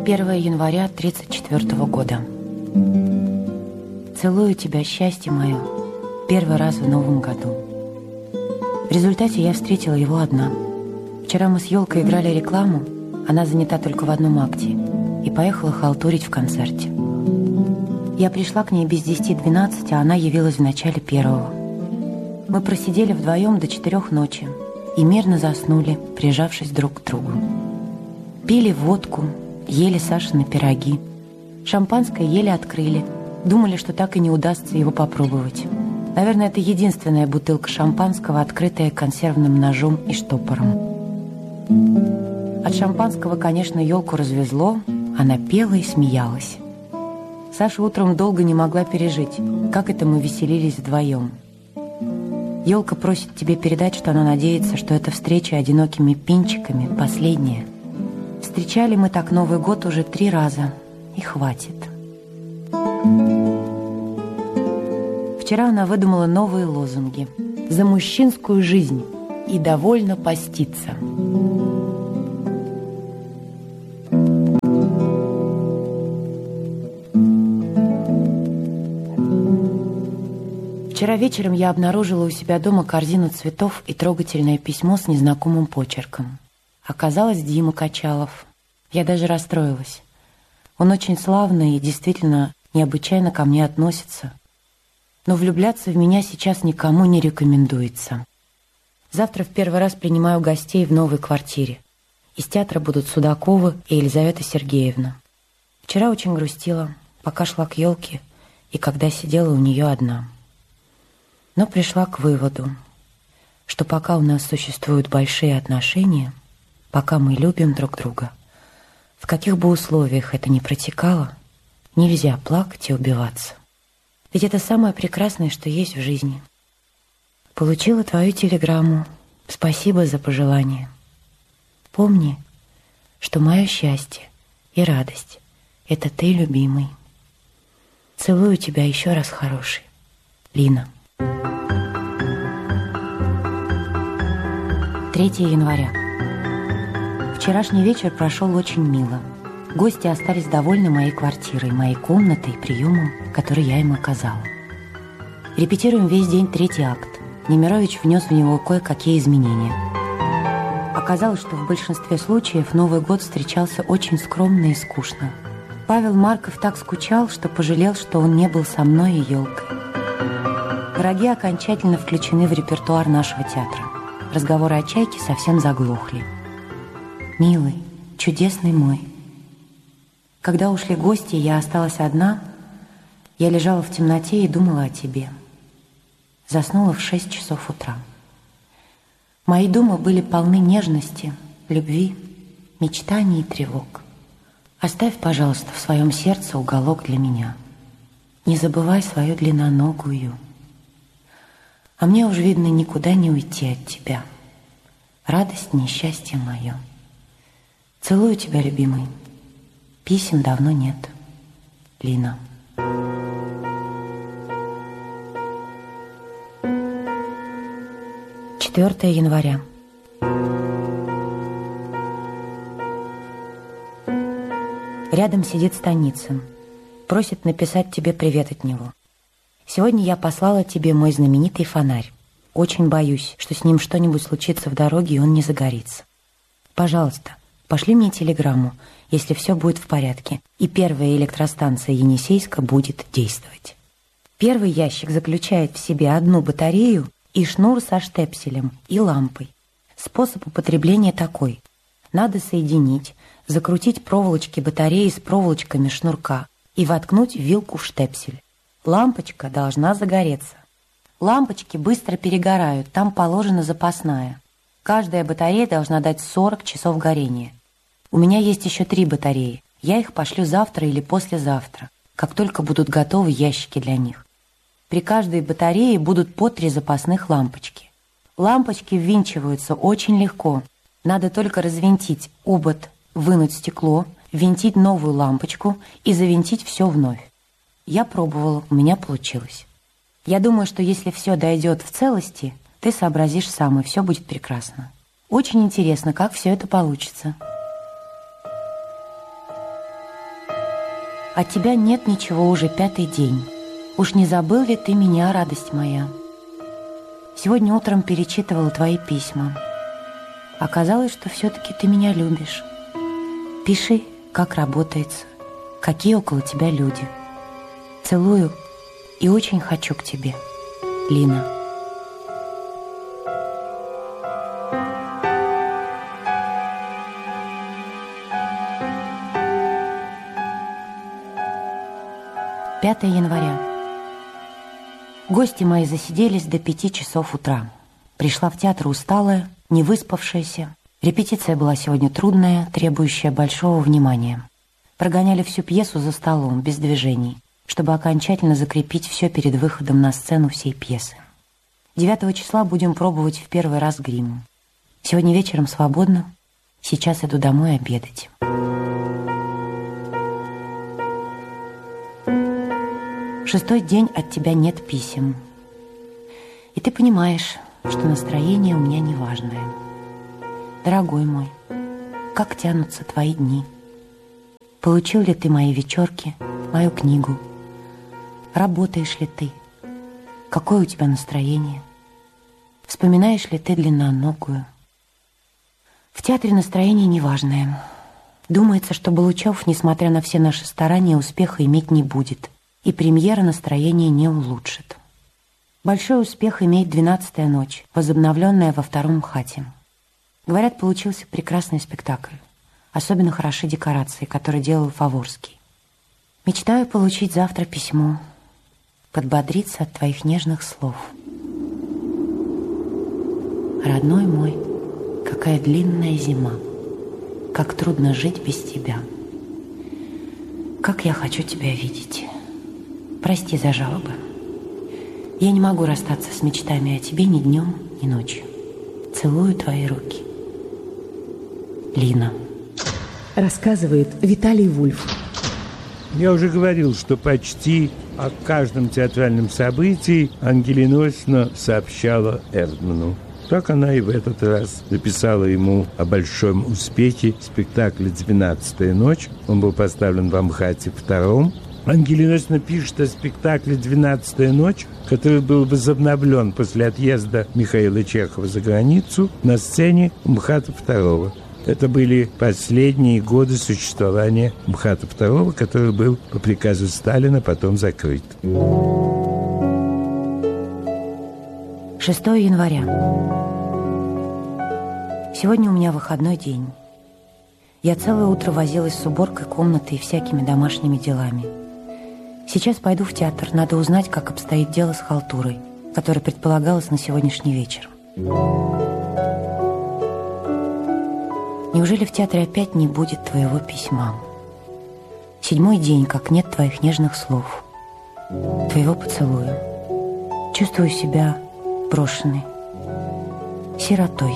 1 января 1934 года. Целую тебя, счастье мое, первый раз в новом году. В результате я встретила его одна. Вчера мы с Ёлкой играли рекламу, она занята только в одном акте, и поехала халтурить в концерте. Я пришла к ней без 10-12, а она явилась в начале 1. Мы просидели вдвоем до 4 ночи и мирно заснули, прижавшись друг к другу. Пили водку, ели Сашины пироги. Шампанское еле открыли. Думали, что так и не удастся его попробовать. Наверное, это единственная бутылка шампанского, открытая консервным ножом и штопором. От шампанского, конечно, Ёлку развезло. Она пела и смеялась. Саша утром долго не могла пережить, как это мы веселились вдвоем. Ёлка просит тебе передать, что она надеется, что эта встреча одинокими пинчиками последняя. Встречали мы так Новый год уже 3 раза, и хватит. Вчера она выдумала новые лозунги «За мужчинскую жизнь» и «Довольно поститься». Вчера вечером я обнаружила у себя дома корзину цветов и трогательное письмо с незнакомым почерком. Оказалось, Дима Качалов. Я даже расстроилась. Он очень славный и действительно необычайно ко мне относится. Но влюбляться в меня сейчас никому не рекомендуется. Завтра в первый раз принимаю гостей в новой квартире. Из театра будут Судакова и Елизавета Сергеевна. Вчера очень грустила, пока шла к Ёлке и когда сидела у нее одна. Но пришла к выводу, что пока у нас существуют большие отношения, пока мы любим друг друга, в каких бы условиях это ни протекало, нельзя плакать и убиваться. Ведь это самое прекрасное, что есть в жизни. Получила твою телеграмму. Спасибо за пожелание. Помни, что мое счастье и радость — это ты, любимый. Целую тебя еще раз, хороший. Лина. 3 января. Вчерашний вечер прошел очень мило. Гости остались довольны моей квартирой, моей комнатой, приемом, который я им оказала. Репетируем весь день 3-й акт. Немирович внес в него кое-какие изменения. Оказалось, что в большинстве случаев Новый год встречался очень скромно и скучно. Павел Марков так скучал, что пожалел, что он не был со мной и Ёлкой. Враги окончательно включены в репертуар нашего театра. Разговоры о Чайке совсем заглохли. Милый, чудесный мой. Когда ушли гости, я осталась одна. Я лежала в темноте и думала о тебе. Заснула в 6 часов утра. Мои думы были полны нежности, любви, мечтаний и тревог. Оставь, пожалуйста, в своем сердце уголок для меня. Не забывай свою длинноногую. А мне уж, видно, никуда не уйти от тебя. Радость, несчастье мое. Целую тебя, любимый. Писем давно нет. Лина. Четвертое января. Рядом сидит Станицын. Просит написать тебе привет от него. Сегодня я послала тебе мой знаменитый фонарь. Очень боюсь, что с ним что-нибудь случится в дороге, и он не загорится. Пожалуйста, пошли мне телеграмму, если все будет в порядке, и первая электростанция Енисейска будет действовать. Первый ящик заключает в себе одну батарею и шнур со штепселем и лампой. Способ употребления такой. Надо соединить, закрутить проволочки батареи с проволочками шнурка и воткнуть вилку в штепсель. Лампочка должна загореться. Лампочки быстро перегорают, там положена запасная. Каждая батарея должна дать 40 часов горения. У меня есть еще 3 батареи. Я их пошлю завтра или послезавтра, как только будут готовы ящики для них. При каждой батарее будут по 3 запасных лампочки. Лампочки ввинчиваются очень легко. Надо только развинтить обод, вынуть стекло, винтить новую лампочку и завинтить все вновь. Я пробовала, у меня получилось. Я думаю, что если все дойдет в целости, ты сообразишь сам, и все будет прекрасно. Очень интересно, как все это получится. От тебя нет ничего уже 5-й день. Уж не забыл ли ты меня, радость моя? Сегодня утром перечитывала твои письма. Оказалось, что все-таки ты меня любишь. Пиши, как работается, какие около тебя люди. Целую и очень хочу к тебе, Лина. «5 января. Гости мои засиделись до 5 часов утра. Пришла в театр усталая, не выспавшаяся. Репетиция была сегодня трудная, требующая большого внимания. Прогоняли всю пьесу за столом, без движений, чтобы окончательно закрепить все перед выходом на сцену всей пьесы. 9 числа будем пробовать в первый раз грим. Сегодня вечером свободно. Сейчас иду домой обедать». 6-й день от тебя нет писем. И ты понимаешь, что настроение у меня неважное. Дорогой мой, как тянутся твои дни. Получил ли ты мои вечерки, мою книгу? Работаешь ли ты? Какое у тебя настроение? Вспоминаешь ли ты длинноногую? В театре настроение неважное. Думается, что Балучев, несмотря на все наши старания, успеха иметь не будет. И премьера настроение не улучшит. Большой успех имеет 12-я ночь, возобновленная во 2-м МХАТе. Говорят, получился прекрасный спектакль. Особенно хороши декорации, которые делал Фаворский. Мечтаю получить завтра письмо, подбодриться от твоих нежных слов. Родной мой, какая длинная зима, как трудно жить без тебя. Как я хочу тебя видеть. Прости за жалобы. Я не могу расстаться с мечтами о тебе ни днем, ни ночью. Целую твои руки. Лина. Рассказывает Виталий Вульф. Я уже говорил, что почти о каждом театральном событии Ангелина Иосифовна сообщала Эрдману. Так она и в этот раз написала ему о большом успехе спектакля «12-я ночь». Он был поставлен в МХАТе 2-м. Ангелина Иосифовна пишет о спектакле «12-я ночь», который был возобновлен после отъезда Михаила Чехова за границу на сцене МХАТа 2-го. Это были последние годы существования МХАТа 2-го, который был по приказу Сталина потом закрыт. 6 января. Сегодня у меня выходной день. Я целое утро возилась с уборкой комнаты и всякими домашними делами. Сейчас пойду в театр. Надо узнать, как обстоит дело с халтурой, которая предполагалась на сегодняшний вечер. Неужели в театре опять не будет твоего письма? 7-й день, как нет твоих нежных слов, твоего поцелуя. Чувствую себя брошенной, сиротой.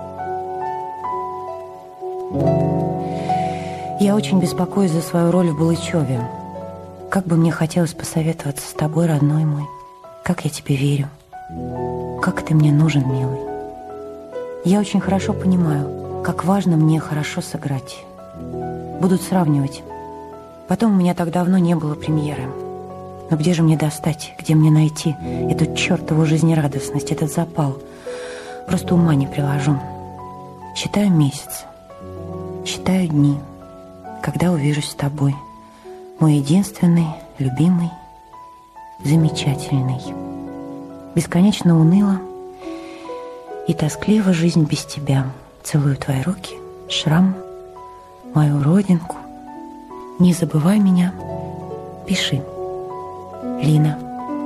Я очень беспокоюсь за свою роль в Балычеве. Как бы мне хотелось посоветоваться с тобой, родной мой. Как я тебе верю. Как ты мне нужен, милый. Я очень хорошо понимаю, как важно мне хорошо сыграть. Будут сравнивать. Потом у меня так давно не было премьеры. Но где же мне достать, где мне найти эту чертову жизнерадостность, этот запал? Просто ума не приложу. Считаю месяцы, считаю дни, когда увижусь с тобой. Мой единственный, любимый, замечательный. Бесконечно уныло и тоскливо жизнь без тебя. Целую твои руки, шрам, мою родинку. Не забывай меня, пиши. Лина.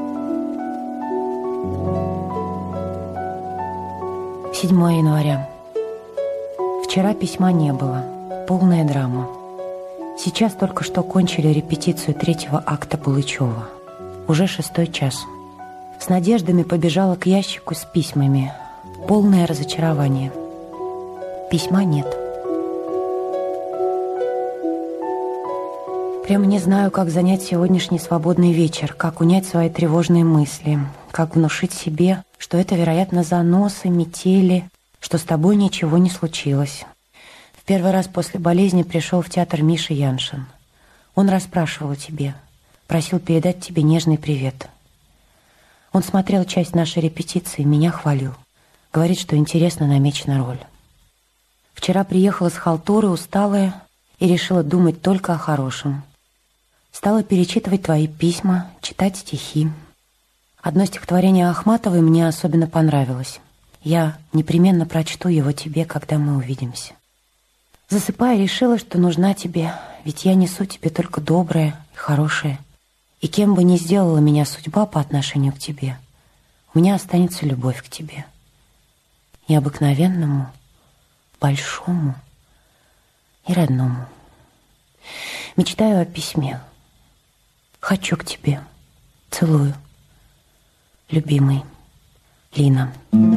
7 января. Вчера письма не было. Полная драма. Сейчас только что кончили репетицию 3-го акта Балычева. Уже 6-й час. С надеждами побежала к ящику с письмами. Полное разочарование. Письма нет. Прямо не знаю, как занять сегодняшний свободный вечер, как унять свои тревожные мысли, как внушить себе, что это, вероятно, заносы, метели, что с тобой ничего не случилось. В первый раз после болезни пришел в театр Миша Яншин. Он расспрашивал о тебе, просил передать тебе нежный привет. Он смотрел часть нашей репетиции, меня хвалил. Говорит, что интересно намечена роль. Вчера приехала с халтуры, усталая, и решила думать только о хорошем. Стала перечитывать твои письма, читать стихи. Одно стихотворение Ахматовой мне особенно понравилось. Я непременно прочту его тебе, когда мы увидимся. Засыпая, решила, что нужна тебе, ведь я несу тебе только доброе и хорошее. И кем бы ни сделала меня судьба по отношению к тебе, у меня останется любовь к тебе. Необыкновенному, большому и родному. Мечтаю о письме. Хочу к тебе. Целую. Любимый. Лина.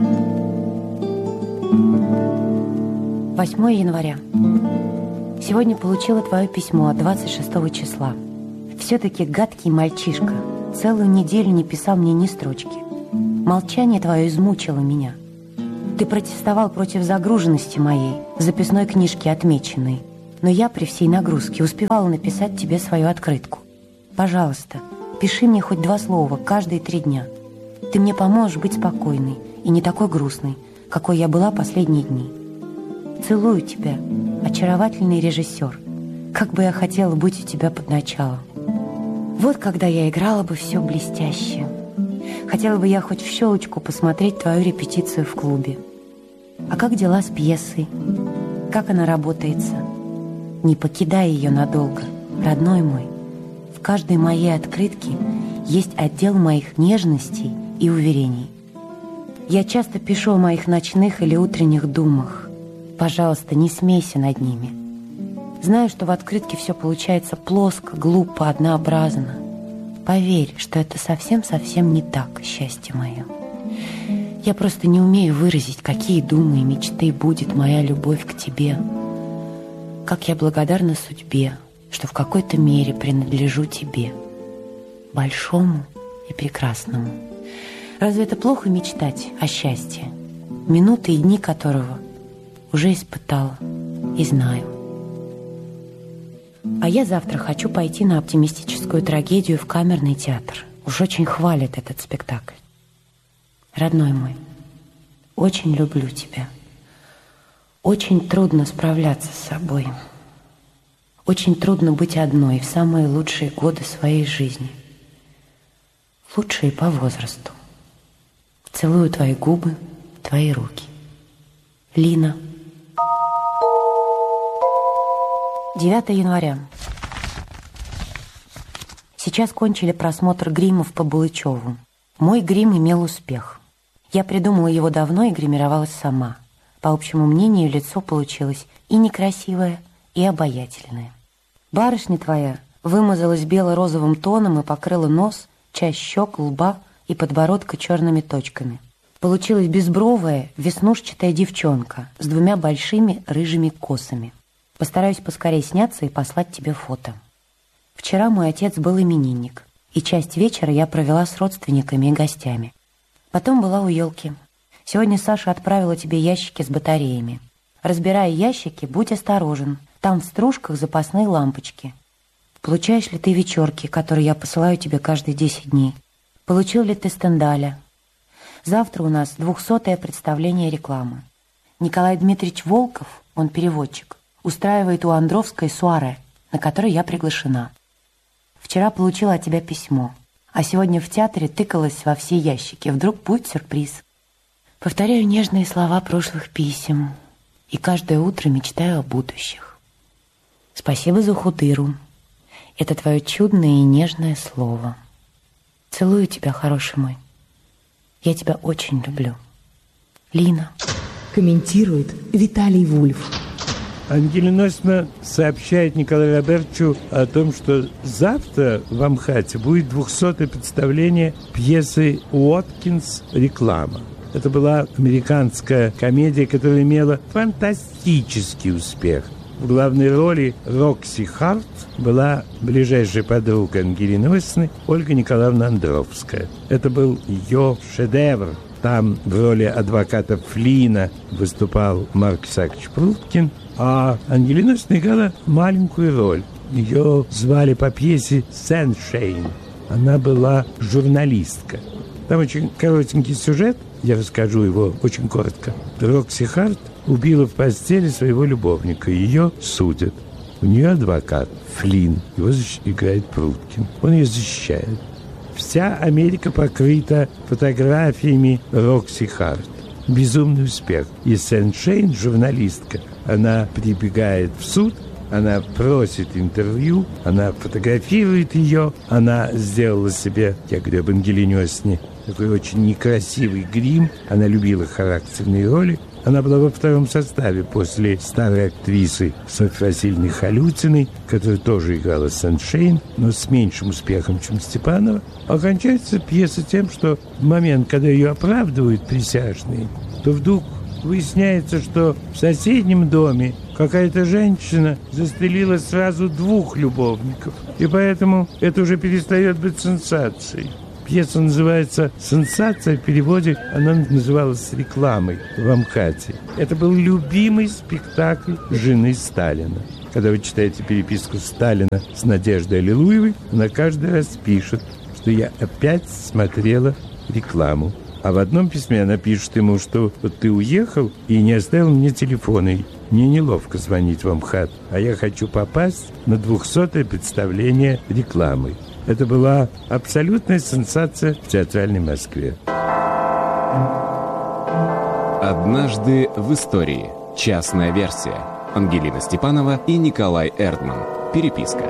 8 января. Сегодня получила твое письмо от 26 числа. Все-таки гадкий мальчишка. Целую неделю не писал мне ни строчки. Молчание твое измучило меня. Ты протестовал против загруженности моей, в записной книжке отмеченной. Но я при всей нагрузке успевала написать тебе свою открытку. Пожалуйста, пиши мне хоть 2 слова каждые 3 дня. Ты мне поможешь быть спокойной и не такой грустной, какой я была последние дни. Целую тебя, очаровательный режиссер. Как бы я хотела быть у тебя под началом. Вот когда я играла бы все блестяще. Хотела бы я хоть в щелочку посмотреть твою репетицию в клубе. А как дела с пьесой? Как она работается? Не покидай ее надолго, родной мой. В каждой моей открытке есть отдел моих нежностей и уверений. Я часто пишу о моих ночных или утренних думах. Пожалуйста, не смейся над ними. Знаю, что в открытке все получается плоско, глупо, однообразно. Поверь, что это совсем-совсем не так, счастье мое. Я просто не умею выразить, какие думы и мечты будет моя любовь к тебе. Как я благодарна судьбе, что в какой-то мере принадлежу тебе, большому и прекрасному. Разве это плохо мечтать о счастье, минуты и дни которого уже испытала и знаю? А я завтра хочу пойти на оптимистическую трагедию в камерный театр. Уж очень хвалят этот спектакль. Родной мой, очень люблю тебя. Очень трудно справляться с собой. Очень трудно быть одной в самые лучшие годы своей жизни. Лучшие по возрасту. Целую твои губы, твои руки. Лина. 9 января. Сейчас кончили просмотр гримов по Булычеву. Мой грим имел успех. Я придумала его давно и гримировалась сама. По общему мнению, лицо получилось и некрасивое, и обаятельное. Барышня твоя вымазалась бело-розовым тоном и покрыла нос, часть щек, лба и подбородка черными точками. Получилась безбровая, веснушчатая девчонка с 2 большими рыжими косами. Постараюсь поскорее сняться и послать тебе фото. Вчера мой отец был именинник, и часть вечера я провела с родственниками и гостями. Потом была у елки. Сегодня Саша отправила тебе ящики с батареями. Разбирая ящики, будь осторожен. Там в стружках запасные лампочки. Получаешь ли ты вечерки, которые я посылаю тебе каждые 10 дней? Получил ли ты Стендаля? Завтра у нас 200-е представление рекламы. Николай Дмитриевич Волков, он переводчик, устраивает у Андровской суаре, на которой я приглашена. Вчера получила от тебя письмо, а сегодня в театре тыкалась во все ящики. Вдруг будет сюрприз. Повторяю нежные слова прошлых писем и каждое утро мечтаю о будущих. Спасибо за худыру. Это твое чудное и нежное слово. Целую тебя, хороший мой. Я тебя очень люблю. Лина. Комментирует Виталий Вульф. Ангелина Осиповна сообщает Николаю Робертовичу о том, что завтра в Амхате будет 200-е представление пьесы «Уоткинс. Реклама». Это была американская комедия, которая имела фантастический успех. В главной роли Рокси Харт была ближайшая подруга Ангелины Осиповны Ольга Николаевна Андровская. Это был ее шедевр. Там в роли адвоката Флина выступал Марк Исаакович Пруткин, а Ангелина Осиповна играла маленькую роль. Ее звали по пьесе Сэншейн. Она была журналистка. Там очень коротенький сюжет, я расскажу его очень коротко. Рокси Харт убила в постели своего любовника, ее судят. У нее адвокат Флинн, его играет Пруткин. Он ее защищает. Вся Америка покрыта фотографиями Рокси Харт. Безумный успех. И Сэншейн, журналистка, она прибегает в суд, она просит интервью, она фотографирует ее, она сделала себе, я говорю об Ангелине Осни, такой очень некрасивый грим, она любила характерные роли. Она была во втором составе после старой актрисы Софьи Васильевны Халютиной, которая тоже играла Сэншейн, но с меньшим успехом, чем Степанова. Окончается пьеса тем, что в момент, когда ее оправдывают присяжные, то вдруг выясняется, что в соседнем доме какая-то женщина застрелила сразу 2 любовников. И поэтому это уже перестает быть сенсацией. Пьеса называется «Сенсация», в переводе она называлась «Рекламой» в Амхате. Это был любимый спектакль жены Сталина. Когда вы читаете переписку Сталина с Надеждой Аллилуевой, она каждый раз пишет, что я опять смотрела рекламу. А в одном письме она пишет ему, что вот ты уехал и не оставил мне телефона, и мне неловко звонить в Амхат, а я хочу попасть на 200-е представление рекламы. Это была абсолютная сенсация в театральной Москве. «Однажды в истории». Частная версия. Ангелина Степанова и Николай Эрдман. Переписка.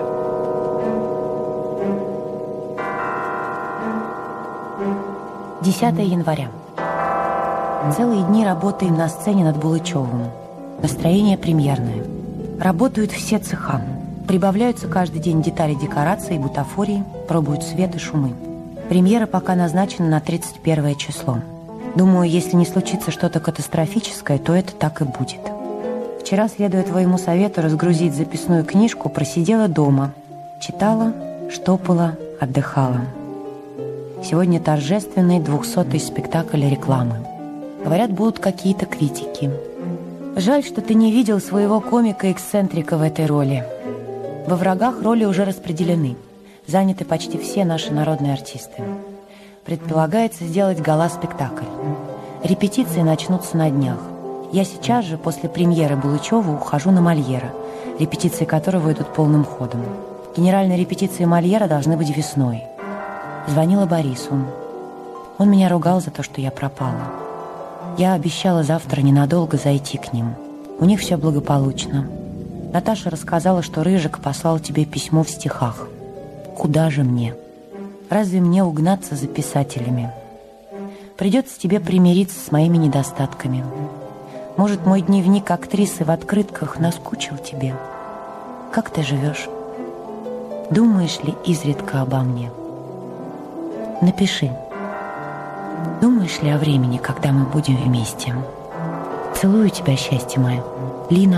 «10 января. Целые дни работаем на сцене над Булычевым. Настроение премьерное. Работают все цеха. Прибавляются каждый день детали декорации и бутафории, пробуют свет и шумы. Премьера пока назначена на 31 число. Думаю, если не случится что-то катастрофическое, то это так и будет. Вчера, следуя твоему совету разгрузить записную книжку, просидела дома. Читала, штопала, отдыхала. Сегодня торжественный 200-й спектакль рекламы. Говорят, будут какие-то критики. Жаль, что ты не видел своего комика-эксцентрика в этой роли. Во «Врагах» роли уже распределены. Заняты почти все наши народные артисты. Предполагается сделать гала-спектакль. Репетиции начнутся на днях. Я сейчас же, после премьеры Булычева, ухожу на Мольера, репетиции которого идут полным ходом. Генеральные репетиции Мольера должны быть весной. Звонила Борису. Он меня ругал за то, что я пропала. Я обещала завтра ненадолго зайти к ним. У них все благополучно. Наташа рассказала, что Рыжик послал тебе письмо в стихах. Куда же мне? Разве мне угнаться за писателями? Придется тебе примириться с моими недостатками. Может, мой дневник актрисы в открытках наскучил тебе? Как ты живешь? Думаешь ли изредка обо мне? Напиши. Думаешь ли о времени, когда мы будем вместе? Целую тебя, счастье мое. Лина.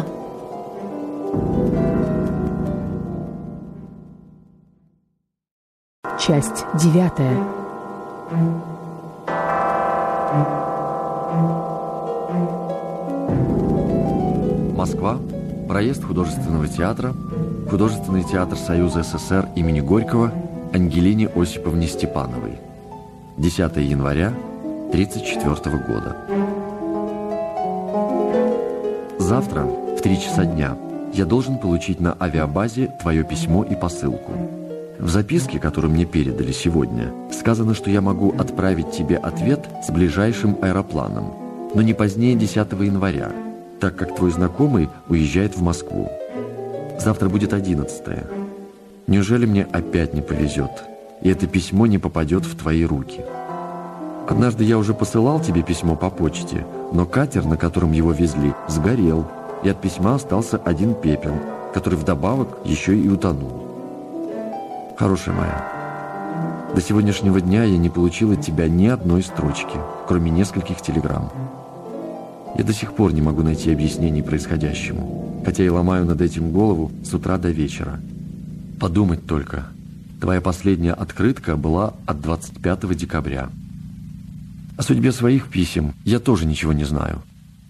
Часть 9. Москва. Проезд художественного театра. Художественный театр Союза СССР имени Горького Ангелине Осиповне Степановой. 10 января 1934 года. Завтра в 3 часа дня я должен получить на авиабазе твое письмо и посылку. В записке, которую мне передали сегодня, сказано, что я могу отправить тебе ответ с ближайшим аэропланом, но не позднее 10 января, так как твой знакомый уезжает в Москву. Завтра будет 11-е. Неужели мне опять не повезет, и это письмо не попадет в твои руки? Однажды я уже посылал тебе письмо по почте, но катер, на котором его везли, сгорел, и от письма остался один пепел, который вдобавок еще и утонул. Хорошая моя, до сегодняшнего дня я не получил от тебя ни одной строчки, кроме нескольких телеграмм. Я до сих пор не могу найти объяснений происходящему, хотя и ломаю над этим голову с утра до вечера. Подумать только, твоя последняя открытка была от 25 декабря. О судьбе своих писем я тоже ничего не знаю.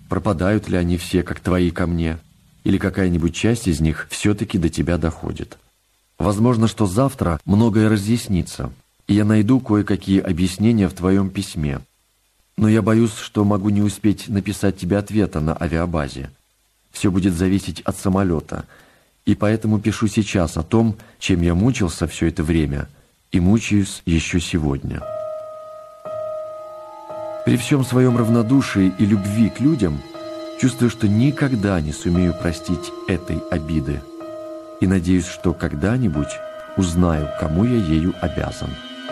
Пропадают ли они все, как твои, ко мне, или какая-нибудь часть из них все-таки до тебя доходит. Возможно, что завтра многое разъяснится, и я найду кое-какие объяснения в твоем письме. Но я боюсь, что могу не успеть написать тебе ответа на авиабазе. Все будет зависеть от самолета, и поэтому пишу сейчас о том, чем я мучился все это время и мучаюсь еще сегодня. При всем своем равнодушии и любви к людям чувствую, что никогда не сумею простить этой обиды, и надеюсь, что когда-нибудь узнаю, кому я ею обязан.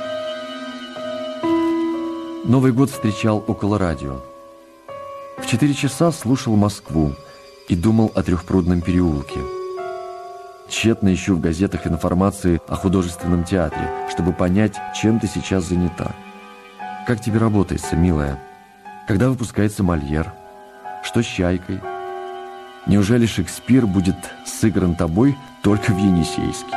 Новый год встречал около радио. В 4 часа слушал Москву и думал о Трехпрудном переулке. Тщетно ищу в газетах информации о художественном театре, чтобы понять, чем ты сейчас занята. Как тебе работается, милая? Когда выпускается Мольер? Что с «Чайкой»? Неужели Шекспир будет сыгран тобой только в Енисейске?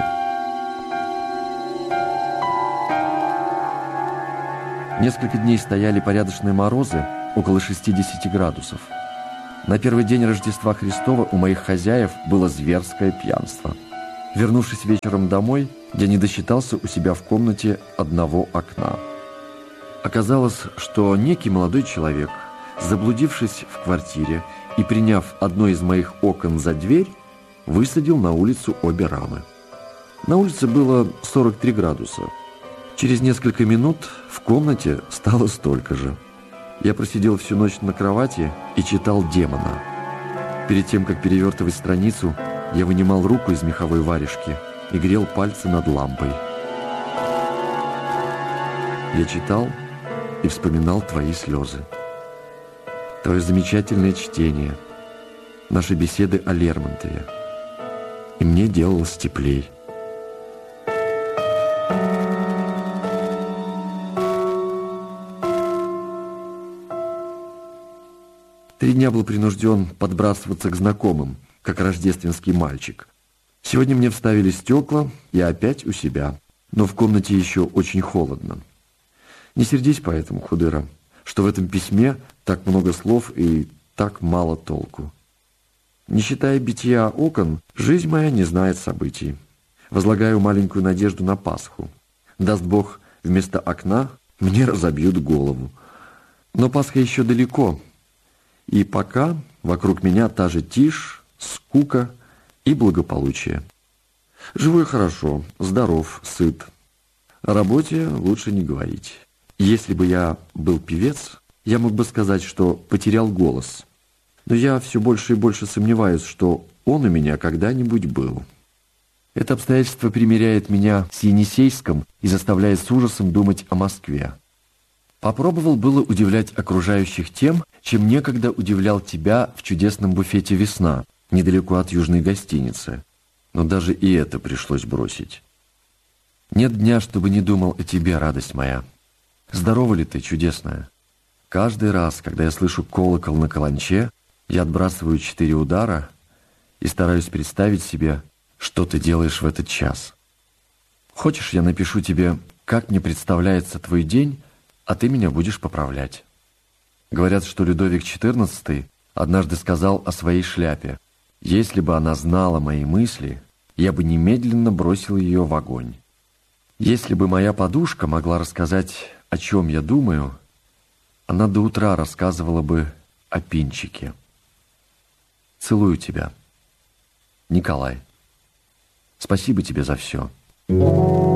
Несколько дней стояли порядочные морозы, около 60 градусов. На первый день Рождества Христова у моих хозяев было зверское пьянство. Вернувшись вечером домой, я не досчитался у себя в комнате одного окна. Оказалось, что некий молодой человек, заблудившись в квартире и приняв одно из моих окон за дверь, высадил на улицу обе рамы. На улице было 43 градуса. Через несколько минут в комнате стало столько же. Я просидел всю ночь на кровати и читал «Демона». Перед тем, как перевертывать страницу, я вынимал руку из меховой варежки и грел пальцы над лампой. Я читал и вспоминал твои слезы. Твое замечательное чтение, наши беседы о Лермонтове. И мне делалось теплей. Три дня был принужден подбрасываться к знакомым, как рождественский мальчик. Сегодня мне вставили стекла, я опять у себя, но в комнате еще очень холодно. Не сердись поэтому, Худыра, что в этом письме так много слов и так мало толку. Не считая битья окон, жизнь моя не знает событий. Возлагаю маленькую надежду на Пасху. Даст Бог, вместо окна мне разобьют голову. Но Пасха еще далеко, и пока вокруг меня та же тишь, скука и благополучие. Живу я хорошо, здоров, сыт. О работе лучше не говорить. Если бы я был певец, я мог бы сказать, что потерял голос. Но я все больше и больше сомневаюсь, что он у меня когда-нибудь был. Это обстоятельство примиряет меня с Енисейском и заставляет с ужасом думать о Москве. Попробовал было удивлять окружающих тем, чем некогда удивлял тебя в чудесном буфете «Весна», недалеко от южной гостиницы. Но даже и это пришлось бросить. Нет дня, чтобы не думал о тебе, радость моя. Здорова ли ты, чудесная? Каждый раз, когда я слышу колокол на каланче, я отбрасываю 4 удара и стараюсь представить себе, что ты делаешь в этот час. Хочешь, я напишу тебе, как мне представляется твой день, а ты меня будешь поправлять. Говорят, что Людовик XIV однажды сказал о своей шляпе: «Если бы она знала мои мысли, я бы немедленно бросил ее в огонь». Если бы моя подушка могла рассказать, о чем я думаю, она до утра рассказывала бы о Пинчике. Целую тебя, Николай. Спасибо тебе за все.